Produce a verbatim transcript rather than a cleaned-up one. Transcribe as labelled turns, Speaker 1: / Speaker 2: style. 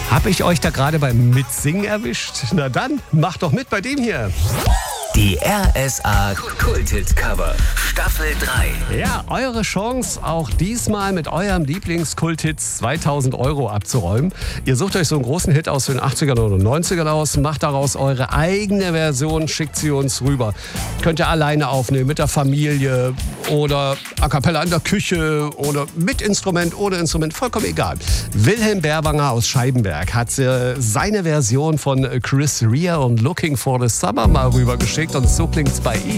Speaker 1: Hab ich euch da gerade beim Mitsingen erwischt? Na dann, macht doch mit bei dem hier.
Speaker 2: Die R S A Kulthit-Cover Staffel drei.
Speaker 1: Ja, eure Chance, auch diesmal mit eurem Lieblingskulthit zweitausend Euro abzuräumen. Ihr sucht euch so einen großen Hit aus den achtzigern oder neunzigern aus, macht daraus eure eigene Version, schickt sie uns rüber. Könnt ihr alleine aufnehmen, mit der Familie oder a cappella in der Küche oder mit Instrument, ohne Instrument, vollkommen egal. Wilhelm Berwanger aus Scheibenberg hat äh, seine Version von Chris Rea und Looking for the Summer mal rübergeschickt und so klingt's bei ihm.